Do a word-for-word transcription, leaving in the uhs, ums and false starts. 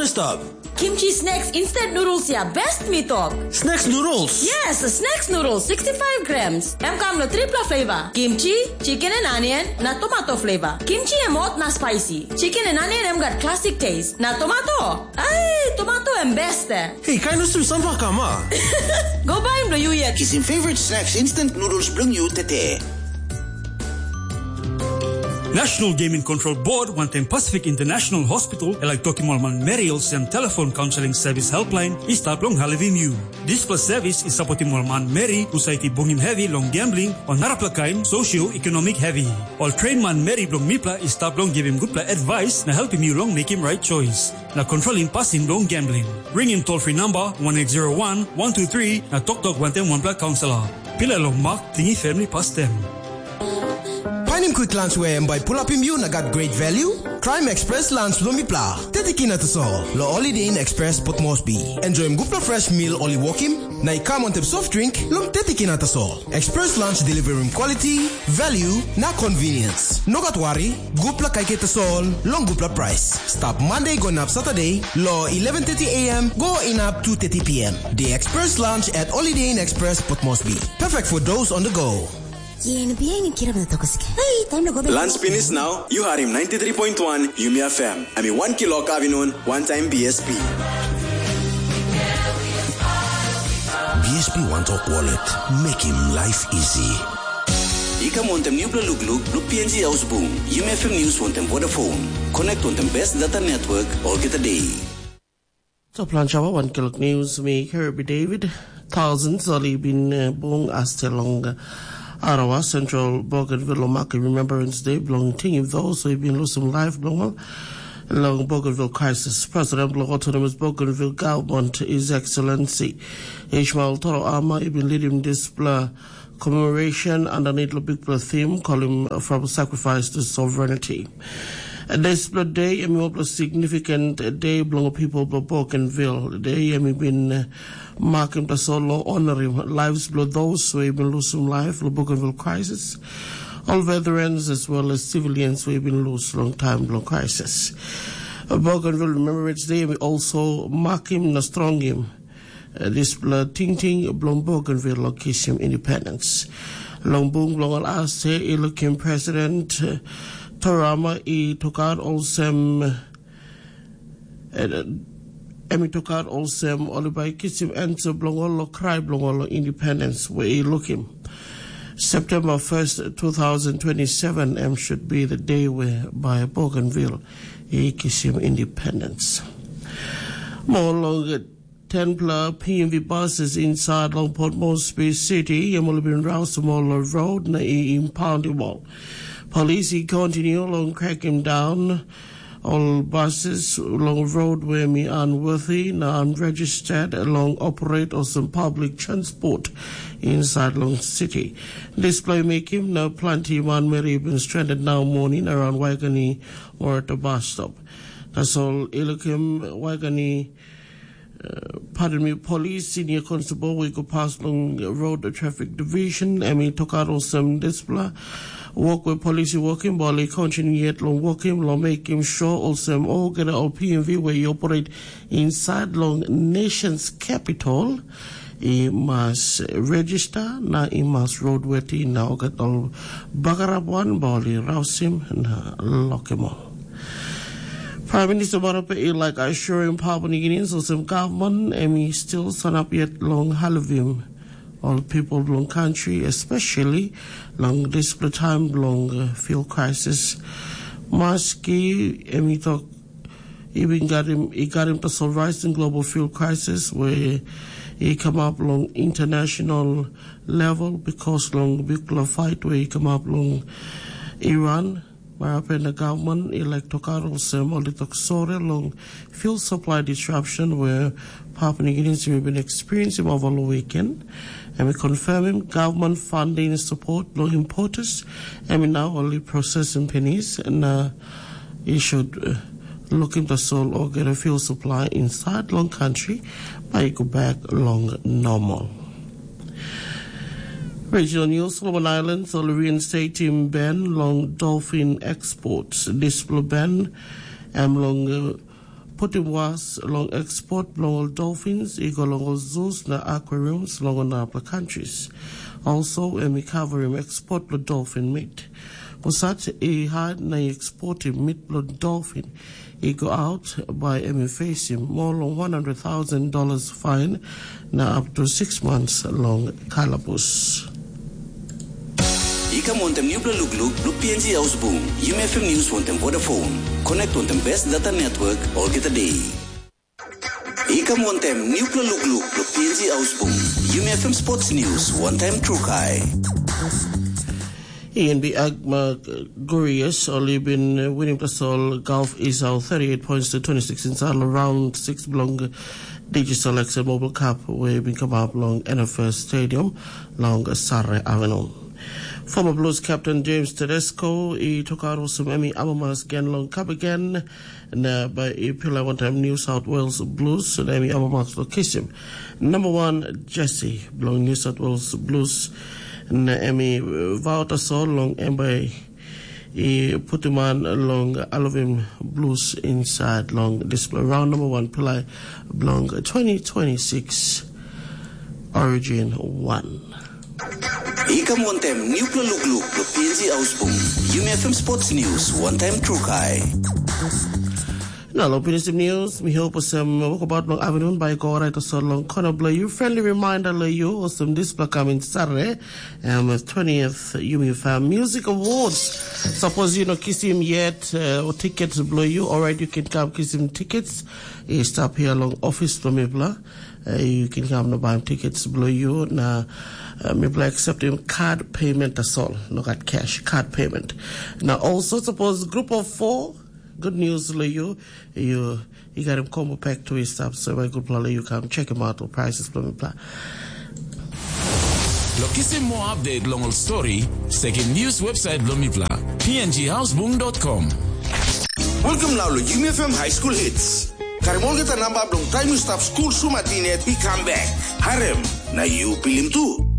stop. Kimchi Snacks instant noodles ya best me talk. Snacks noodles? Yes, Snacks noodles sixty-five grams. Em come na triple flavor. Kimchi, chicken and onion, na tomato flavor. Kimchi em hot na spicy. Chicken and onion em got classic taste. Na tomato. Ay, tomato em best. Hey, kind of some kama. Go buy him the you yet. His favorite snacks instant noodles bring you tete. National Gaming Control Board Wanten Pacific International Hospital elak Tokimolman Merial Sem Telephone Counseling Service Helpline is tap long halivim you. This plus service is supporting Molman Meri Society Bungim Heavy Long Gambling on Naraplakain Socio-Economic Heavy. All train man Meri Blong Mipla is tap long give him good advice na help him you long make him right choice. Na controlling passing long gambling. Ring him toll free number one eight zero one, one two three na Tok Tok Wanten One Black Counselor. Pila long mark tingi family past them. Find him quick lunch where by pull up him you na got great value. Crime Express lunch lumipla. Tetikina to sol. Lo Holiday Inn Express Port Moresby. Enjoy him gupla fresh meal oli walk him. Na I come on tip soft drink. Lom tetikina to sol. Express lunch delivering quality, value, na convenience. No got worry. Gupla kaike to sol. Long gupla price. Stop Monday go up Saturday. Lo eleven thirty a.m. Go in up two thirty p.m. The Express lunch at Holiday Inn Express Port Moresby. Perfect for those on the go. Lunch finish now. You are him ninety-three point one Yumi F M. I mean one kilo kavinon, one time B S P. B S P One Talk Wallet. Make him life easy. Ika montem new look look look P N G house boom. Yumi F M news montem Vodafone. Connect on the best data network all get a day. Top lunch hour one kilo news. Me Kirby David. Thousands only been uh, born as the long. Arawa Central Bougainville Market Remembrance Day belonging to those who have been losing life long along Bougainville crisis. President of Autonomous Bougainville Government, His Excellency Ishmael Toro Ama, has been leading this commemoration underneath the big theme calling from sacrifice to sovereignty. This day, I mean, a significant day belong to people of Bougainville. The day, I mean, been marking the solo honoring lives of those who have been losing life in the Bougainville crisis. All veterans as well as civilians who have been losing long time long crisis. Bougainville Remembrance Day, we also mark him and strong him. Uh, this blood ting ting blong Bougainville location independence. Long boom long al ase ilukim President uh, Torama he took out all some uh, Emi took out all some all by kisim answer blongolo cry blongolo independence where he looking. September first, two thousand twenty-seven M should be the day where by Bougainville he kisim independence. More longer ten P M V buses inside Long Port Moresby City yamul been roused from all road na impoundable. Police continue along cracking down all buses along road where me unworthy, now unregistered, along operate or some public transport inside Long City. Display making now plenty one Mary been stranded now morning around Waigani or at the bus stop. That's all Ilakim Waigani uh, pardon me, police senior constable we go past Long Road the traffic division and we took out all some display. Walk with police walking, but they continue yet long walking, long making sure also all get all P M V where you operate inside Long Nation's capital. You must register, now you must road wetty, now get all bagarab one, bali rouse him and lock him on. Prime Minister Barape, like assuring Papua New Guineans or some government, and we still stand up yet long Halavim. All people long country, especially long this time long uh, fuel crisis. Maski, and we talk, even got him, he got him to solve rising global fuel crisis where he come up long international level because long big fight where he come up long Iran. Where up in the government elect Tokaro Sem or the Toksore long fuel supply disruption where Papua New Guineans have been experiencing over the weekend. And we confirm him government funding support long importers and we now only processing pennies and uh, he should uh, look into soul or get a fuel supply inside long country but go back long normal. Regional news, Solomon Islands will reinstating ban long dolphin exports. This will ban and long uh, Putim was long export long dolphins, ego long zoos na aquariums long na countries. Also, emi covering export lo dolphin meat. Posat e had na exporting meat lo dolphin. He go out by emi facing more than one hundred thousand dollars fine na up to six months long calabus. Ika montem new Luglug, Lu P N G Ausboom, U M F M News montem Vodafone. Connect on the best data network all get a day. Ika montem new Luglug, Lu P N G Ausboom, U M F M Sports News, one time true high. E N B Agma Gurius only been winning the Sol Gulf is out thirty-eight points to twenty-six in Sal round six long Digital X Mobile Cup where we come up long N F L Stadium long Sarre Avenue. Former Blues captain James Tedesco, he took out also Emmy Abamas again long cup again, and uh, by April one time New South Wales Blues, and Emmy Abamas will kiss him. Number one, Jesse, long New South Wales Blues, and uh, Emmy Vouta Sol long Emby, he put him on long Alovim Blues inside long display. Round number one, Pillai, long twenty twenty-six, Origin one. Ika montem new Luglug, Lu P N G Ausboom, U M F M Sports News, one time true high. Now, Opinions News, we hope some walk about long avenue by go right to so long corner blow you. Friendly reminder, lay you or some display coming Saturday, um, twentieth U M F M Music Awards. Suppose you know kiss him yet, uh, or tickets blow you. All right, you can come kiss him tickets. You stop here along office to Mibla. Uh, you can come to buy tickets blow you. Now, uh, Mibla accepting card payment as all, not at cash, card payment. Now, also suppose group of four. Good news, you you you got him combo pack to his stuff, so very good play. You come check him out. The prices, blah blah blah. Lokisi more update long story. Second news website Lomipla p n g houseboom dot com. Welcome now to U M F M High School Hits. Karimol kita nambah belum time stop school sumatine we come back. Harem na you pilim tu.